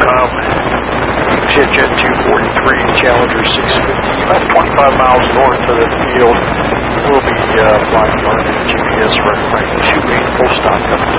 Jet 243, Challenger 650, about 25 miles north of the field. We'll be flying on the GPS running right 28 full stop.